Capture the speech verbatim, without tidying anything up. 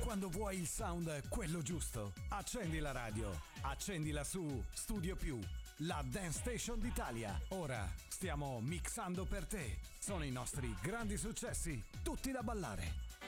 Quando vuoi il sound quello giusto, accendi la radio, accendila su Studio Più, la dance station d'Italia. Ora stiamo mixando per te. Sono i nostri grandi successi, tutti da ballare.